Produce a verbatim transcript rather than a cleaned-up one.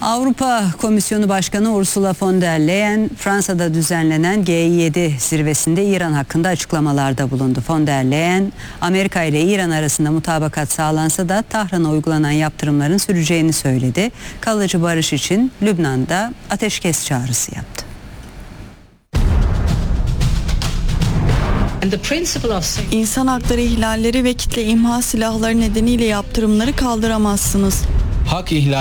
Avrupa Komisyonu Başkanı Ursula von der Leyen, Fransa'da düzenlenen G yedi zirvesinde İran hakkında açıklamalarda bulundu. Von der Leyen, Amerika ile İran arasında mutabakat sağlansa da Tahran'a uygulanan yaptırımların süreceğini söyledi. Kalıcı barış için Lübnan'da ateşkes çağrısı yaptı. İnsan hakları ihlalleri ve kitle imha silahları nedeniyle yaptırımları kaldıramazsınız. Hak ihlali